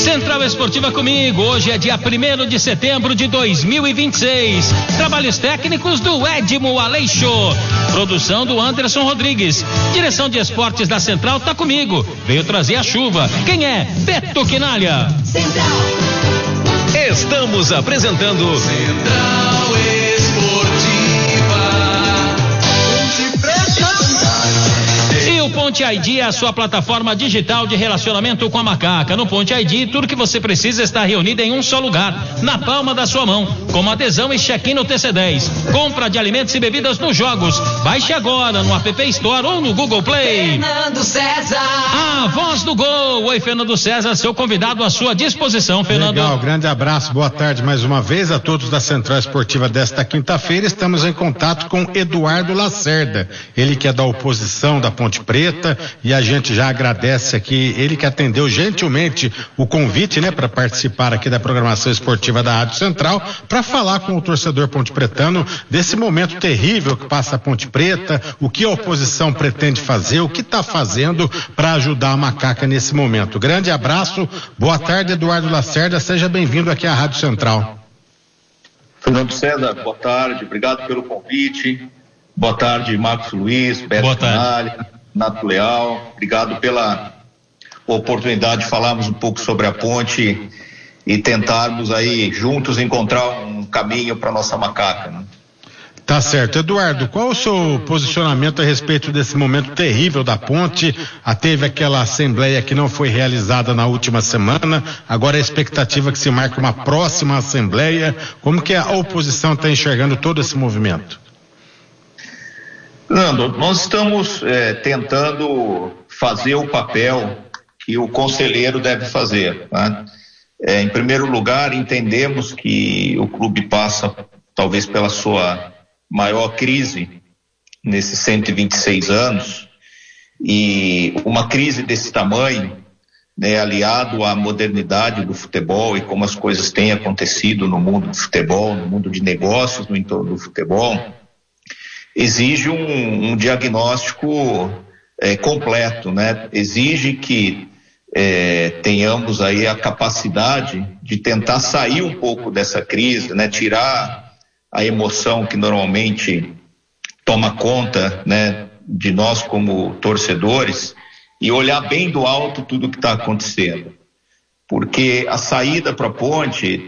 Central Esportiva comigo, hoje é dia 1º de setembro de 2026. Trabalhos técnicos do Edmo Aleixo. Produção do Anderson Rodrigues. Direção de esportes da Central tá comigo. Veio trazer a chuva. Quem é? Beto Quinalha. Central. Estamos apresentando Central Esportiva. E o Ponte ID é a sua plataforma digital de relacionamento com a macaca. No Ponte ID, tudo que você precisa está reunido em um só lugar, na palma da sua mão, como adesão e check-in no TC10. Compra de alimentos e bebidas nos jogos. Baixe agora no App Store ou no Google Play. Fernando César. A voz do gol. Oi, Fernando César, seu convidado à sua disposição, Fernando. Legal, grande abraço, boa tarde mais uma vez a todos da Central Esportiva desta quinta-feira. Estamos em contato com Eduardo Lacerda, ele que é da oposição da Ponte Preta, e a gente já agradece aqui, ele que atendeu gentilmente o convite, né, para participar aqui da programação esportiva da Rádio Central, para falar com o torcedor pontepretano desse momento terrível que passa a Ponte Preta, o que a oposição pretende fazer, o que está fazendo para ajudar a macaca nesse momento. Grande abraço, boa tarde, Eduardo Lacerda, seja bem-vindo aqui à Rádio Central. Fernando César, boa tarde, obrigado pelo convite. Boa tarde, Marcos Luiz, Beto Quinalha, Nato Leal, obrigado pela oportunidade de falarmos um pouco sobre a ponte e tentarmos aí juntos encontrar um caminho para nossa macaca, né? Tá certo. Eduardo, qual o seu posicionamento a respeito desse momento terrível da ponte? Teve aquela assembleia que não foi realizada na última semana, agora a expectativa é que se marque uma próxima assembleia. Como que a oposição está enxergando todo esse movimento? Nando, nós estamos tentando fazer o papel que o conselheiro deve fazer, né? Em primeiro lugar, entendemos que o clube passa talvez pela sua maior crise nesses 126 anos, e uma crise desse tamanho, né, aliado à modernidade do futebol e como as coisas têm acontecido no mundo do futebol, no mundo de negócios no entorno do futebol, exige um diagnóstico completo, né? Exige que tenhamos aí a capacidade de tentar sair um pouco dessa crise, né? Tirar a emoção que normalmente toma conta, né, de nós como torcedores e olhar bem do alto tudo o que está acontecendo. Porque a saída para a ponte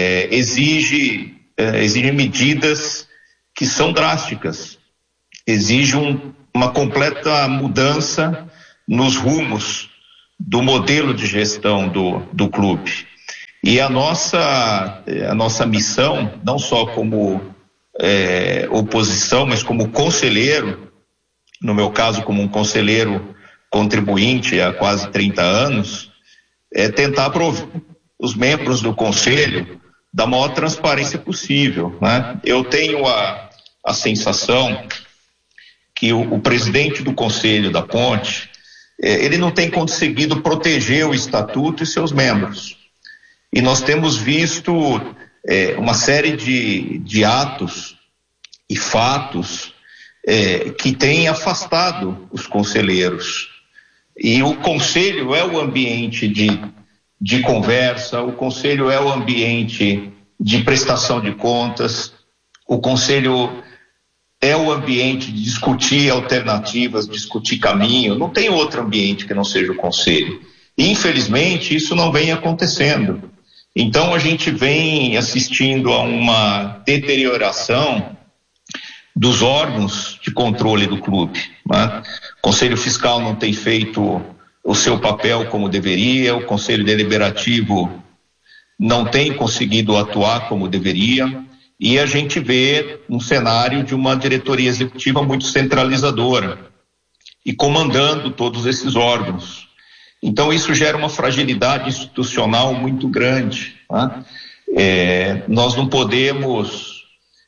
exige medidas que são drásticas, exige uma completa mudança nos rumos do modelo de gestão do clube. E a nossa missão, não só como oposição, mas como conselheiro, no meu caso como um conselheiro contribuinte há quase 30 anos, é tentar prover os membros do conselho da maior transparência possível, né? Eu tenho a sensação que o presidente do conselho da ponte, ele não tem conseguido proteger o estatuto e seus membros. E nós temos visto uma série de atos e fatos que têm afastado os conselheiros. E o conselho é o ambiente de conversa, o conselho é o ambiente de prestação de contas, o conselho é o ambiente de discutir alternativas, discutir caminho. Não tem outro ambiente que não seja o conselho. E, infelizmente, isso não vem acontecendo. Então a gente vem assistindo a uma deterioração dos órgãos de controle do clube, né? O Conselho Fiscal não tem feito o seu papel como deveria, o Conselho Deliberativo não tem conseguido atuar como deveria, e a gente vê um cenário de uma diretoria executiva muito centralizadora e comandando todos esses órgãos. Então isso gera uma fragilidade institucional muito grande, né? Nós não podemos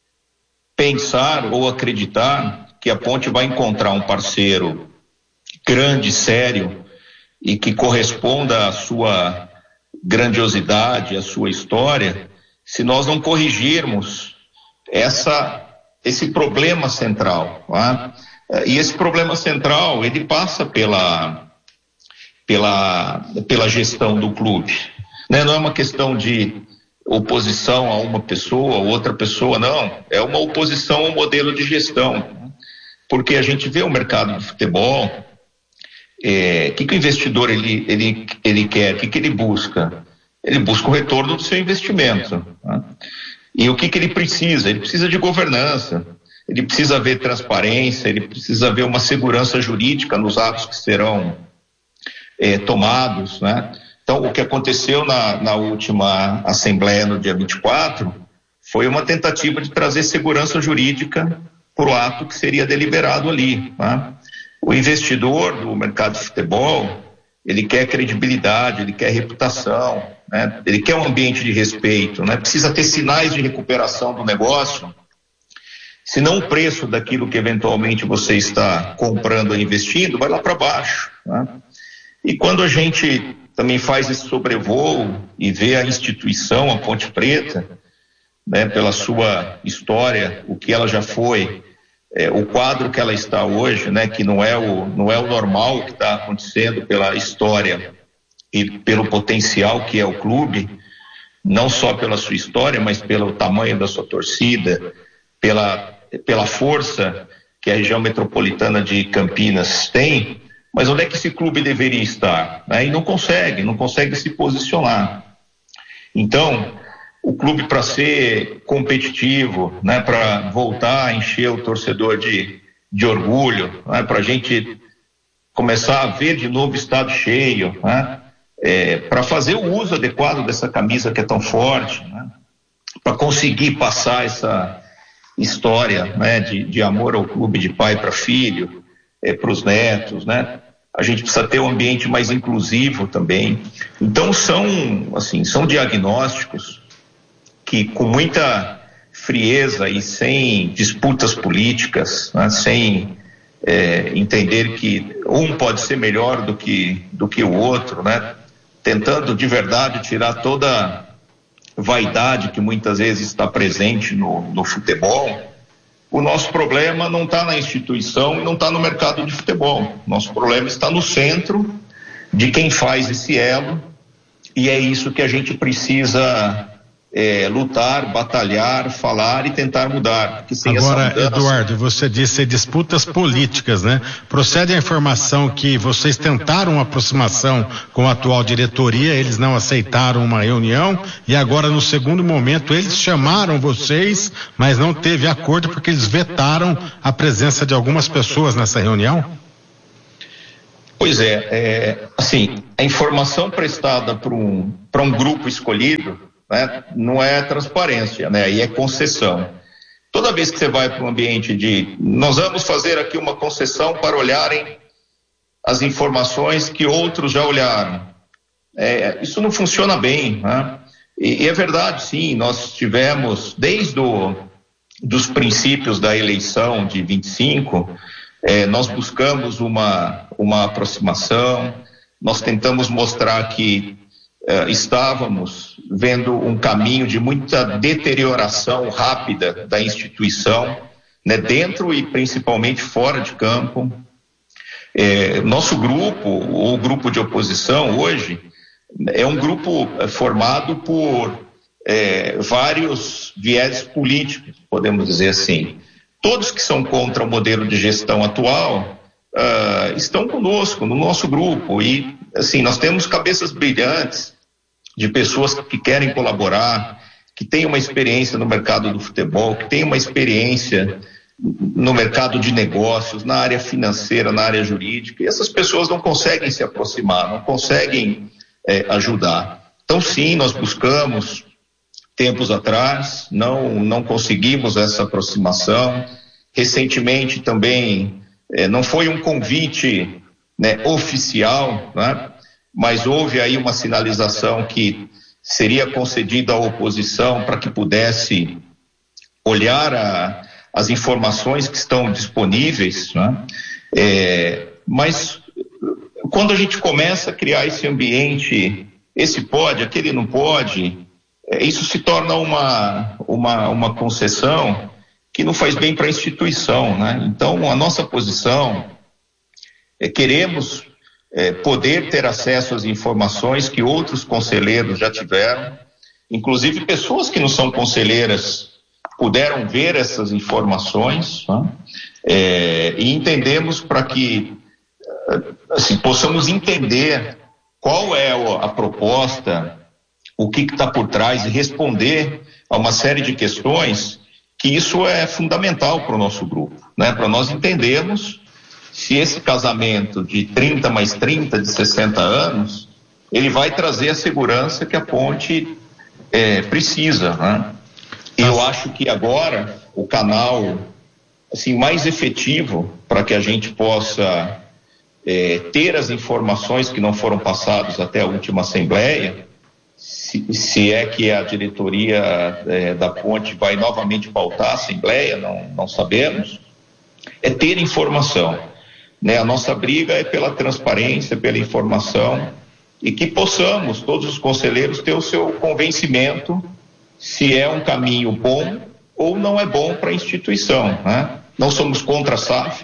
pensar ou acreditar que a ponte vai encontrar um parceiro grande, sério e que corresponda à sua grandiosidade, à sua história, se nós não corrigirmos esse problema central, né? E esse problema central, ele passa pela gestão do clube. né? Não é uma questão de oposição a uma pessoa ou outra pessoa, não. É uma oposição ao modelo de gestão. Porque a gente vê o mercado de futebol, o que o investidor ele quer, o que ele busca? Ele busca o retorno do seu investimento. Né? E o que ele precisa? Ele precisa de governança, ele precisa ver transparência, ele precisa ver uma segurança jurídica nos atos que serão tomados, né? Então, o que aconteceu na última Assembleia, no dia 24, foi uma tentativa de trazer segurança jurídica para o ato que seria deliberado ali. Né? O investidor do mercado de futebol, ele quer credibilidade, ele quer reputação, né? Ele quer um ambiente de respeito, né? Precisa ter sinais de recuperação do negócio, senão o preço daquilo que eventualmente você está comprando ou investindo vai lá para baixo. Né? E quando a gente também faz esse sobrevoo e vê a instituição, a Ponte Preta, né, pela sua história, o que ela já foi, o quadro que ela está hoje, né, que não é o normal que está acontecendo pela história e pelo potencial que é o clube, não só pela sua história, mas pelo tamanho da sua torcida, pela força que a região metropolitana de Campinas tem. Mas onde é que esse clube deveria estar? Né? E não consegue se posicionar. Então, o clube, para ser competitivo, né, para voltar a encher o torcedor de orgulho, né, para a gente começar a ver de novo o estádio cheio, né, para fazer o uso adequado dessa camisa que é tão forte, né, para conseguir passar essa história, né, de amor ao clube, de pai para filho, para os netos, né? A gente precisa ter um ambiente mais inclusivo também. Então são diagnósticos que, com muita frieza e sem disputas políticas, né? Sem entender que um pode ser melhor do que o outro, né? Tentando de verdade tirar toda vaidade que muitas vezes está presente no futebol. O nosso problema não está na instituição e não está no mercado de futebol. Nosso problema está no centro de quem faz esse elo, e é isso que a gente precisa lutar, batalhar, falar e tentar mudar. Agora, Eduardo, você disse disputas políticas, né? Procede a informação que vocês tentaram uma aproximação com a atual diretoria, eles não aceitaram uma reunião, e agora, no segundo momento, eles chamaram vocês, mas não teve acordo porque eles vetaram a presença de algumas pessoas nessa reunião? Pois assim, a informação prestada para um grupo escolhido, né, não é transparência, né, aí é concessão. Toda vez que você vai para um ambiente nós vamos fazer aqui uma concessão para olharem as informações que outros já olharam, isso não funciona bem, né? E é verdade, sim, nós tivemos, desde dos princípios da eleição de 25, nós buscamos uma aproximação, nós tentamos mostrar que estávamos vendo um caminho de muita deterioração rápida da instituição, né, dentro e principalmente fora de campo. Nosso grupo, o grupo de oposição hoje, é um grupo formado por vários viés políticos, podemos dizer assim. Todos que são contra o modelo de gestão atual estão conosco, no nosso grupo, e assim, nós temos cabeças brilhantes de pessoas que querem colaborar, que têm uma experiência no mercado do futebol, que têm uma experiência no mercado de negócios, na área financeira, na área jurídica, e essas pessoas não conseguem se aproximar, não conseguem ajudar. Então, sim, nós buscamos tempos atrás, não conseguimos essa aproximação. Recentemente também não foi um convite, né, oficial, né, mas houve aí uma sinalização que seria concedida à oposição para que pudesse olhar as informações que estão disponíveis, né? Mas quando a gente começa a criar esse ambiente, esse pode, aquele não pode, isso se torna uma concessão que não faz bem para a instituição, né? Então, a nossa posição queremos poder ter acesso às informações que outros conselheiros já tiveram, inclusive pessoas que não são conselheiras puderam ver essas informações, né? E entendemos para que assim, possamos entender qual é a proposta, o que está por trás e responder a uma série de questões, que isso é fundamental para o nosso grupo, né? Para nós entendermos se esse casamento de 30 mais 30, de 60 anos, ele vai trazer a segurança que a ponte precisa, né? Eu acho que agora o canal assim, mais efetivo para que a gente possa ter as informações que não foram passadas até a última assembleia, se é que a diretoria da ponte vai novamente pautar a assembleia, não sabemos, é ter informação, né? A nossa briga é pela transparência, pela informação, e que possamos, todos os conselheiros, ter o seu convencimento se é um caminho bom ou não é bom para a instituição, né? Não somos contra a SAF,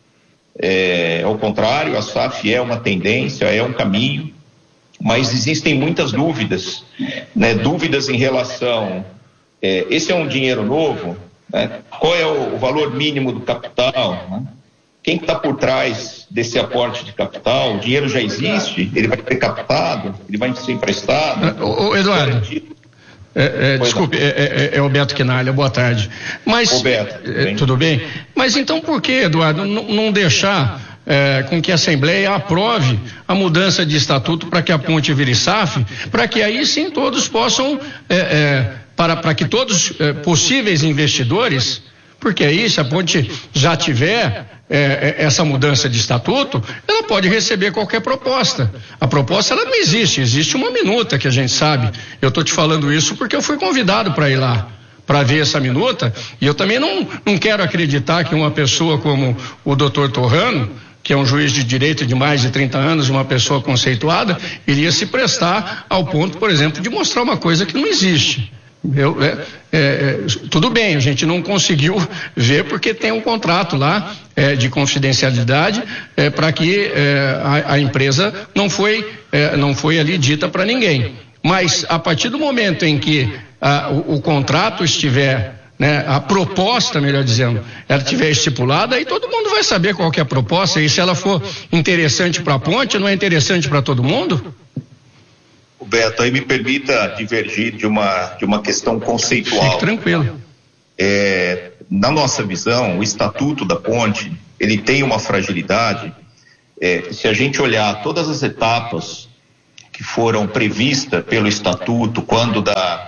ao contrário, a SAF é uma tendência, é um caminho, mas existem muitas dúvidas, né? Dúvidas em relação, esse é um dinheiro novo, né? Qual é o valor mínimo do capital, né? Quem está por trás desse aporte de capital? O dinheiro já existe, ele vai ser captado, ele vai ser emprestado. Eduardo, desculpe, é o Beto Quinalha, boa tarde. Mas, Beto, tudo bem? Mas então por que, Eduardo, não deixar com que a Assembleia aprove a mudança de estatuto para que a ponte vire SAF, para que aí sim todos possam, para que todos possíveis investidores, porque aí se a ponte já tiver essa mudança de estatuto, ela pode receber qualquer proposta. A proposta ela não existe uma minuta que a gente sabe. Eu estou te falando isso porque eu fui convidado para ir lá para ver essa minuta, e eu também não quero acreditar que uma pessoa como o Dr. Torrano, que é um juiz de direito de mais de 30 anos, uma pessoa conceituada, iria se prestar ao ponto, por exemplo, de mostrar uma coisa que não existe. Tudo bem, a gente não conseguiu ver porque tem um contrato lá de confidencialidade para que a empresa não foi ali dita para ninguém. Mas a partir do momento em que o contrato estiver, né, a proposta, melhor dizendo, ela estiver estipulada, aí todo mundo vai saber qual que é a proposta, e se ela for interessante para a ponte, não é interessante para todo mundo? Beto, aí me permita divergir de uma questão conceitual. Fique tranquilo. Na nossa visão, o Estatuto da Ponte, ele tem uma fragilidade. Se a gente olhar todas as etapas que foram previstas pelo Estatuto, quando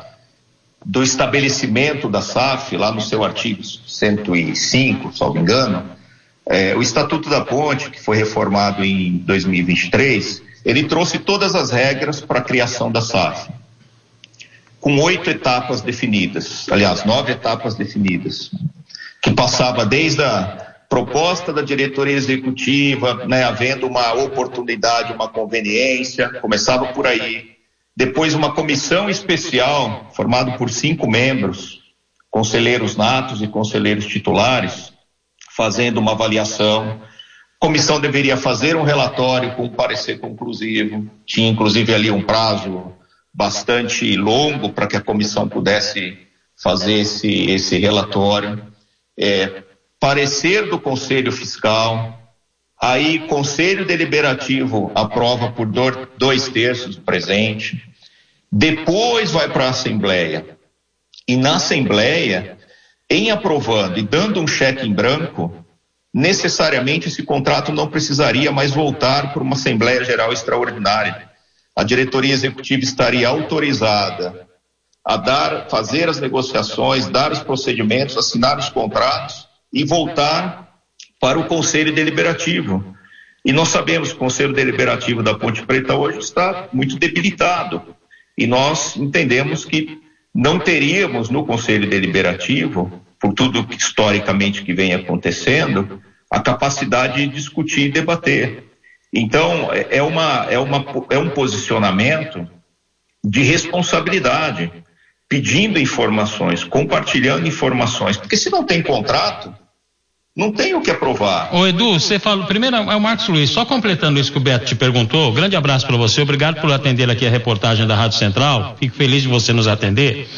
do estabelecimento da SAF, lá no seu artigo 105, salvo engano, o Estatuto da Ponte, que foi reformado em 2023, ele trouxe todas as regras para a criação da SAF, com 8 etapas definidas, aliás, 9 etapas definidas, que passava desde a proposta da diretoria executiva, né, havendo uma oportunidade, uma conveniência, começava por aí. Depois uma comissão especial, formada por 5 membros, conselheiros natos e conselheiros titulares, fazendo uma avaliação. A comissão deveria fazer um relatório com um parecer conclusivo, tinha inclusive ali um prazo bastante longo para que a comissão pudesse fazer esse relatório. Parecer do Conselho Fiscal, aí Conselho Deliberativo aprova por 2/3 do presente, depois vai para a Assembleia, e na Assembleia, em aprovando e dando um cheque em branco, necessariamente esse contrato não precisaria mais voltar para uma Assembleia Geral Extraordinária. A diretoria executiva estaria autorizada a fazer as negociações, dar os procedimentos, assinar os contratos e voltar para o Conselho Deliberativo. E nós sabemos que o Conselho Deliberativo da Ponte Preta hoje está muito debilitado. E nós entendemos que não teríamos no Conselho Deliberativo, por tudo que historicamente que vem acontecendo, a capacidade de discutir e debater. Então, é um posicionamento de responsabilidade, pedindo informações, compartilhando informações, porque se não tem contrato, não tem o que aprovar. Ô Edu, você falou, primeiro é o Marcos Luiz, só completando isso que o Beto te perguntou, grande abraço para você, obrigado por atender aqui a reportagem da Rádio Central, fico feliz de você nos atender.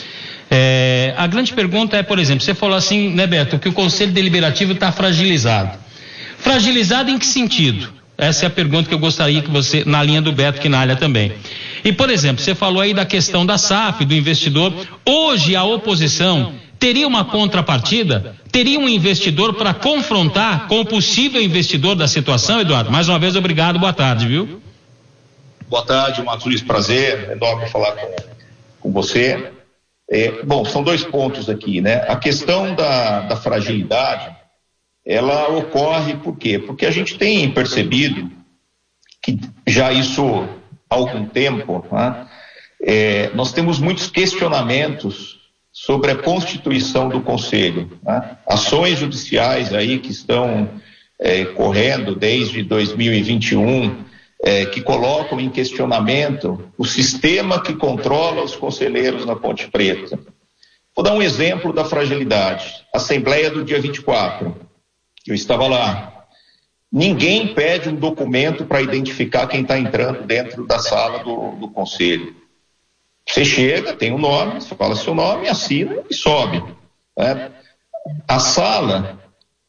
A grande pergunta é, por exemplo, você falou assim, né, Beto, que o Conselho Deliberativo está fragilizado. Fragilizado em que sentido? Essa é a pergunta que eu gostaria que você, na linha do Beto Quinalha também. E, por exemplo, você falou aí da questão da SAF, do investidor. Hoje a oposição teria uma contrapartida? Teria um investidor para confrontar com o possível investidor da situação, Eduardo? Mais uma vez, obrigado, boa tarde, viu? Boa tarde, Marcos Luiz, prazer, enorme falar com você. Bom, são 2 pontos aqui, né? A questão da fragilidade, ela ocorre por quê? Porque a gente tem percebido que já isso há algum tempo, né? Nós temos muitos questionamentos sobre a constituição do Conselho, né? Ações judiciais aí que estão correndo desde 2021, que colocam em questionamento o sistema que controla os conselheiros na Ponte Preta. Vou dar um exemplo da fragilidade. Assembleia do dia 24, eu estava lá. Ninguém pede um documento para identificar quem está entrando dentro da sala do Conselho. Você chega, tem um nome, você fala seu nome, assina e sobe. Né? A sala,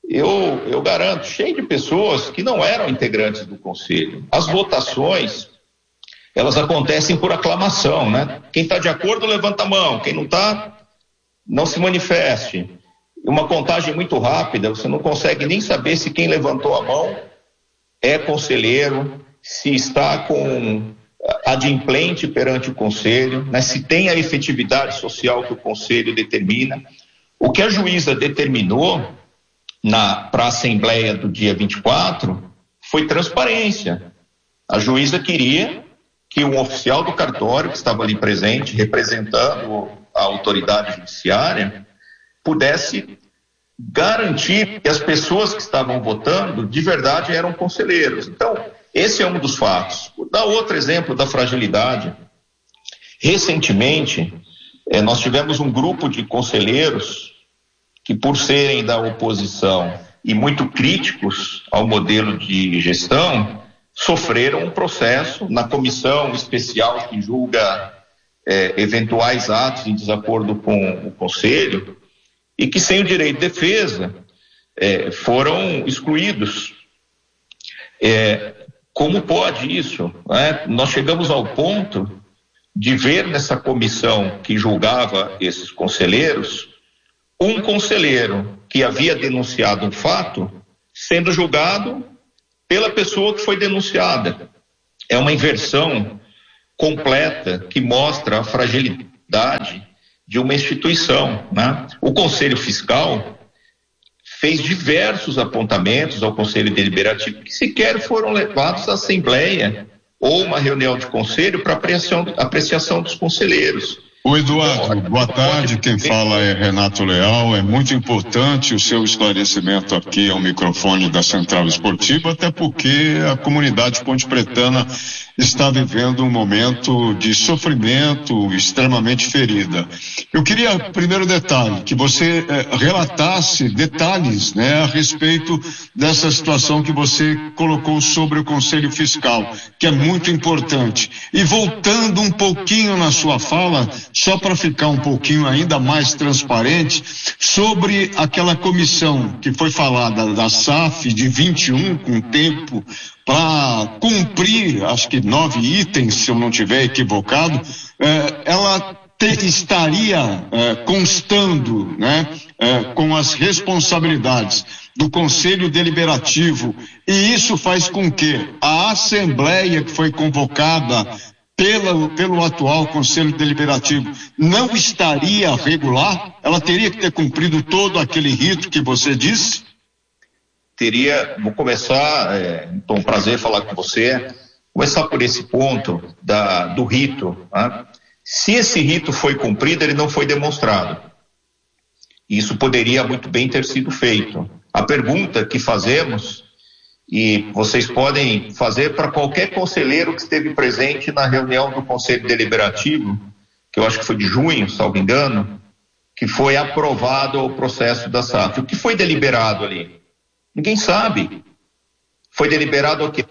eu garanto, cheia de pessoas que não eram integrantes do Conselho. As votações, elas acontecem por aclamação, né? Quem está de acordo, levanta a mão. Quem não está, não se manifeste. Uma contagem muito rápida, você não consegue nem saber se quem levantou a mão é conselheiro, se está com adimplente perante o Conselho, né? Se tem a efetividade social que o Conselho determina. O que a juíza determinou para a Assembleia do dia 24 foi transparência. A juíza queria que um oficial do cartório que estava ali presente, representando a autoridade judiciária, pudesse garantir que as pessoas que estavam votando de verdade eram conselheiros. Então, esse é um dos fatos. Vou dar outro exemplo da fragilidade. Recentemente, nós tivemos um grupo de conselheiros que, por serem da oposição e muito críticos ao modelo de gestão, sofreram um processo na comissão especial que julga eventuais atos em desacordo com o Conselho, e que, sem o direito de defesa, foram excluídos. Como pode isso? Né? Nós chegamos ao ponto de ver nessa comissão que julgava esses conselheiros, um conselheiro que havia denunciado um fato sendo julgado pela pessoa que foi denunciada. É uma inversão completa que mostra a fragilidade de uma instituição, né? O Conselho Fiscal fez diversos apontamentos ao Conselho Deliberativo que sequer foram levados à Assembleia ou uma reunião de conselho para apreciação dos conselheiros. O Eduardo, boa tarde, quem fala é Renato Leal. É muito importante o seu esclarecimento aqui ao microfone da Central Esportiva, até porque a comunidade pontepretana está vivendo um momento de sofrimento extremamente ferida. Eu queria, primeiro detalhe, que você relatasse detalhes, né, a respeito dessa situação que você colocou sobre o Conselho Fiscal, que é muito importante. E voltando um pouquinho na sua fala, só para ficar um pouquinho ainda mais transparente, sobre aquela comissão que foi falada da SAF de 21, com tempo para cumprir, acho que 9 itens, se eu não estiver equivocado, ela estaria constando, né, com as responsabilidades do Conselho Deliberativo, e isso faz com que a Assembleia que foi convocada pelo atual Conselho Deliberativo não estaria regular? Ela teria que ter cumprido todo aquele rito que você disse? Vou começar, então um prazer falar com você, começar por esse ponto do rito. Né? Se esse rito foi cumprido, ele não foi demonstrado. Isso poderia muito bem ter sido feito. A pergunta que fazemos, e vocês podem fazer para qualquer conselheiro que esteve presente na reunião do Conselho Deliberativo, que eu acho que foi de junho, salvo engano, que foi aprovado o processo da SAF. O que foi deliberado ali? Ninguém sabe. Foi deliberado o quê?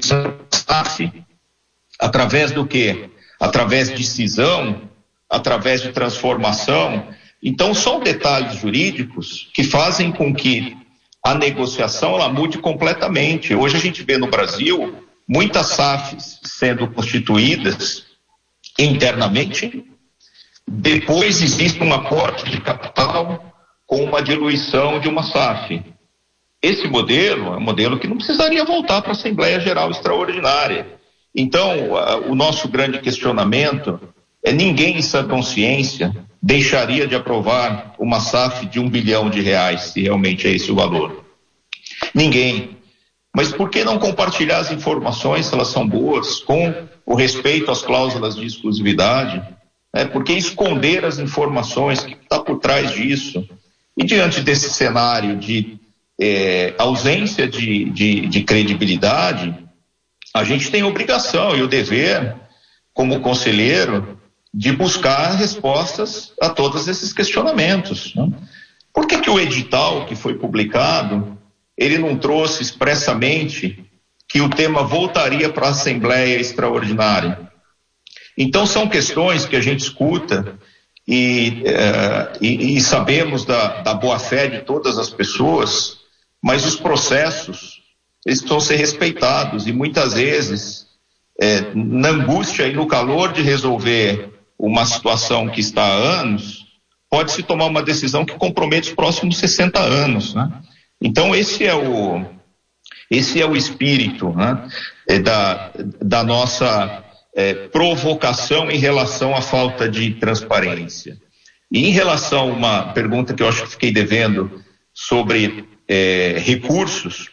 Através do quê? Através de cisão, através de transformação. Então, são detalhes jurídicos que fazem com que a negociação ela mude completamente. Hoje a gente vê no Brasil muitas SAFs sendo constituídas internamente, depois existe um aporte de capital com uma diluição de uma SAF. Esse modelo é um modelo que não precisaria voltar para a Assembleia Geral Extraordinária. Então, o nosso grande questionamento é: ninguém em sã consciência deixaria de aprovar uma SAF de R$1 bilhão, se realmente é esse o valor. Ninguém. Mas por que não compartilhar as informações, se elas são boas, com o respeito às cláusulas de exclusividade? Por que esconder as informações que está por trás disso? E diante desse cenário de ausência de credibilidade, a gente tem a obrigação e o dever, como conselheiro, de buscar respostas a todos esses questionamentos. Por que o edital que foi publicado, ele não trouxe expressamente que o tema voltaria para a Assembleia Extraordinária? Então são questões que a gente escuta e sabemos da boa-fé de todas as pessoas, mas os processos, eles precisam ser respeitados e muitas vezes, na angústia e no calor de resolver uma situação que está há anos, pode-se tomar uma decisão que compromete os próximos 60 anos, né? Então esse é o espírito, né, da nossa provocação em relação à falta de transparência. E em relação a uma pergunta que eu acho que fiquei devendo sobre recursos,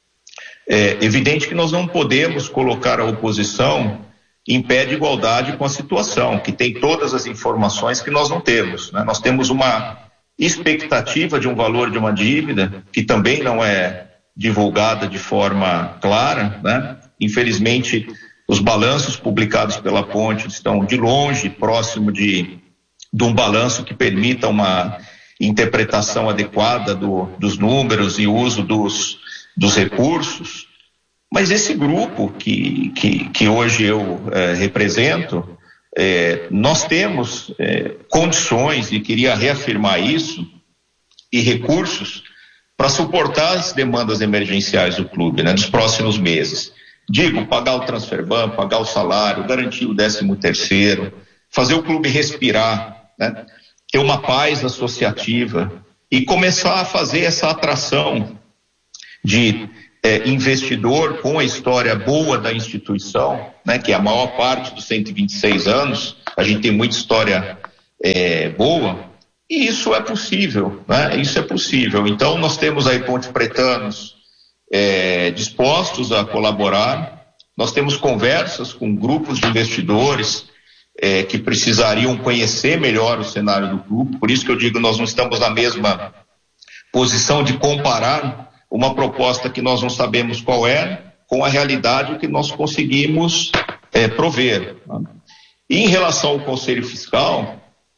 é evidente que nós não podemos colocar a oposição em pé de igualdade com a situação, que tem todas as informações que nós não temos, né? Nós temos uma expectativa de um valor de uma dívida que também não é divulgada de forma clara, né? Infelizmente, os balanços publicados pela Ponte estão de longe próximo de um balanço que permita uma interpretação adequada dos números e uso dos recursos. Mas esse grupo que hoje eu represento, nós temos condições, e queria reafirmar isso, e recursos para suportar as demandas emergenciais do clube, né, nos próximos meses. Digo, pagar o transferban, pagar o salário, garantir o 13º, fazer o clube respirar, né, ter uma paz associativa e começar a fazer essa atração de investidor com a história boa da instituição, né, que é a maior parte dos 126 anos, a gente tem muita história boa, e isso é possível, né? Isso é possível. Então nós temos aí pontepretanos dispostos a colaborar, nós temos conversas com grupos de investidores que precisariam conhecer melhor o cenário do clube, por isso que eu digo, nós não estamos na mesma posição de comparar uma proposta que nós não sabemos qual é, com a realidade que nós conseguimos prover. E em relação ao Conselho Fiscal,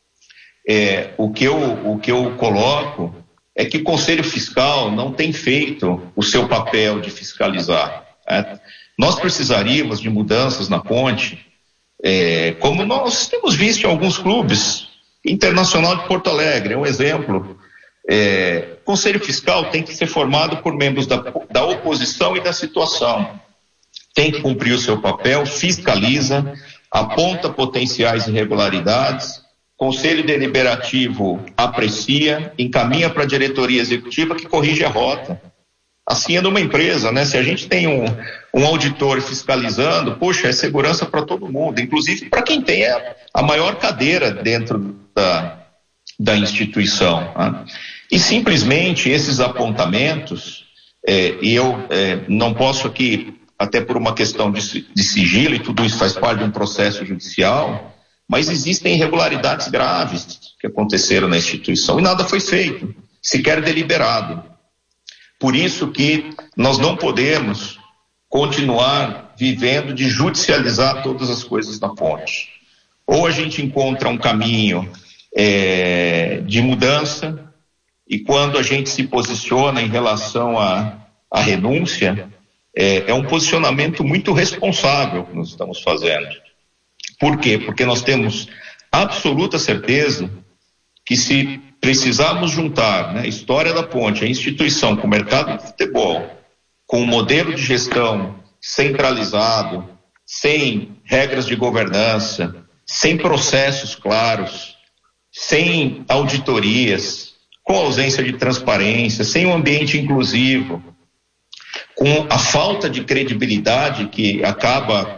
o que eu coloco é que o Conselho Fiscal não tem feito o seu papel de fiscalizar. Nós precisaríamos de mudanças na Ponte, como nós temos visto em alguns clubes. Internacional de Porto Alegre é um exemplo. Conselho Fiscal tem que ser formado por membros da oposição e da situação. Tem que cumprir o seu papel, fiscaliza, aponta potenciais irregularidades, Conselho Deliberativo aprecia, encaminha para a diretoria executiva que corrige a rota. Assim é numa empresa, né? Se a gente tem um auditor fiscalizando, poxa, é segurança para todo mundo, inclusive para quem tem a maior cadeira dentro da instituição, né? E simplesmente esses apontamentos, e eu não posso aqui, até por uma questão de sigilo, e tudo isso faz parte de um processo judicial, mas existem irregularidades graves que aconteceram na instituição e nada foi feito, sequer deliberado. Por isso que nós não podemos continuar vivendo de judicializar todas as coisas na Ponte. Ou a gente encontra um caminho de mudança, e quando a gente se posiciona em relação à renúncia, é um posicionamento muito responsável que nós estamos fazendo. Por quê? Porque nós temos absoluta certeza que se precisarmos juntar, né, a história da ponte, a instituição com o mercado de futebol, com um modelo de gestão centralizado, sem regras de governança, sem processos claros, sem auditorias, com ausência de transparência, sem um ambiente inclusivo, com a falta de credibilidade que acaba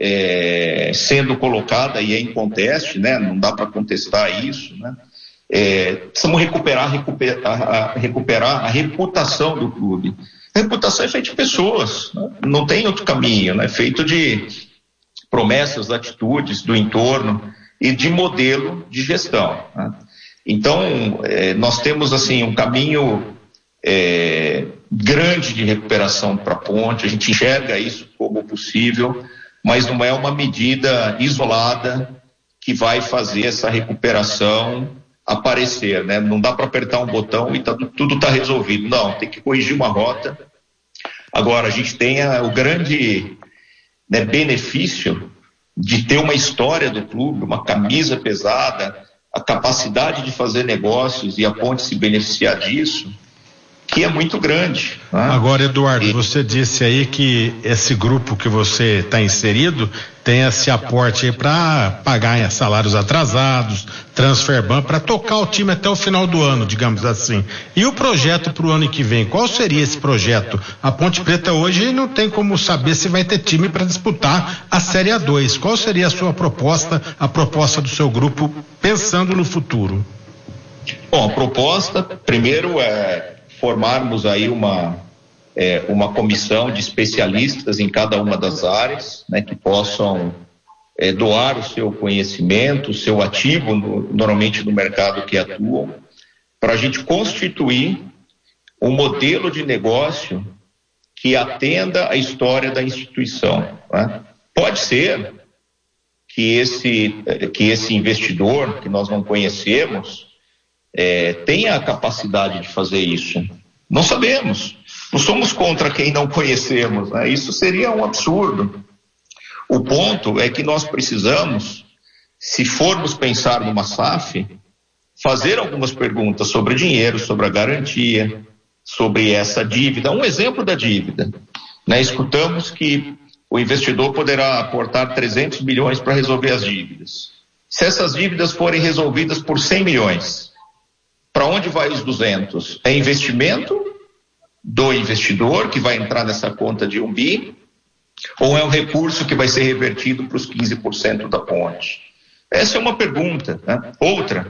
sendo colocada e é inconteste, né? Não dá para contestar isso, né? Precisamos recuperar a reputação do clube. A reputação é feita de pessoas, né? Não tem outro caminho, né? É feito de promessas, atitudes do entorno e de modelo de gestão, né? Então, nós temos assim um caminho grande de recuperação para a ponte, a gente enxerga isso como possível, mas não é uma medida isolada que vai fazer essa recuperação aparecer, né? Não dá para apertar um botão e tudo está resolvido. Não, tem que corrigir uma rota. Agora, a gente tem o grande, né, benefício de ter uma história do clube, uma camisa pesada, a capacidade de fazer negócios e a ponte se beneficiar disso, que é muito grande, né? Agora, Eduardo, você disse aí que esse grupo que você está inserido tem esse aporte aí para pagar salários atrasados, transfer ban, para tocar o time até o final do ano, digamos assim. E o projeto para o ano que vem, qual seria esse projeto? A Ponte Preta hoje não tem como saber se vai ter time para disputar a Série A2. Qual seria a sua proposta, a proposta do seu grupo, pensando no futuro? Bom, a proposta, primeiro, é formarmos aí uma comissão de especialistas em cada uma das áreas, né, que possam doar o seu conhecimento, o seu ativo, normalmente no mercado que atuam, para a gente constituir um modelo de negócio que atenda à história da instituição, né? Pode ser que esse investidor, que nós não conhecemos, tenha a capacidade de fazer isso. Não sabemos. Não somos contra quem não conhecemos, né? Isso seria um absurdo. O ponto é que nós precisamos, se formos pensar numa SAF, fazer algumas perguntas sobre dinheiro, sobre a garantia, sobre essa dívida. Um exemplo da dívida, né? Escutamos que o investidor poderá aportar 300 milhões para resolver as dívidas. Se essas dívidas forem resolvidas por 100 milhões, para onde vai os 200? É investimento do investidor que vai entrar nessa conta de 1 bi? Ou é um recurso que vai ser revertido para os 15% da ponte? Essa é uma pergunta, né? Outra,